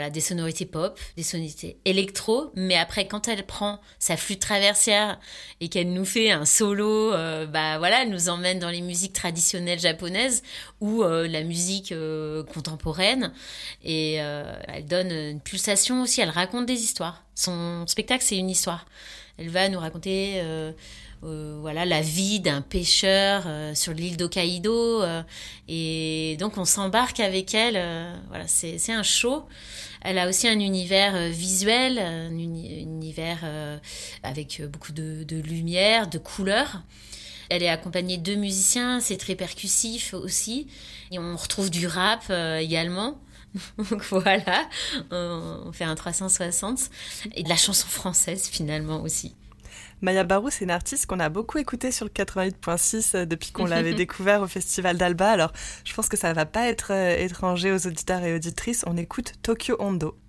voilà, des sonorités pop, des sonorités électro, mais après quand elle prend sa flûte traversière et qu'elle nous fait un solo, voilà, elle nous emmène dans les musiques traditionnelles japonaises ou la musique contemporaine, et elle donne une pulsation aussi, elle raconte des histoires. Son spectacle, c'est une histoire. Elle va nous raconter la vie d'un pêcheur sur l'île d'Hokkaido, et donc on s'embarque avec elle. C'est un show. Elle a aussi un univers visuel, un univers avec beaucoup de lumière, de couleurs. Elle est accompagnée de musiciens, c'est très percussif aussi. Et on retrouve du rap également. Donc voilà, on fait un 360. Et de la chanson française finalement aussi. Maya Barou, c'est une artiste qu'on a beaucoup écoutée sur le 88.6 depuis qu'on l'avait découvert au Festival d'Alba. Alors, je pense que ça ne va pas être étranger aux auditeurs et auditrices. On écoute Tokyo Hondo.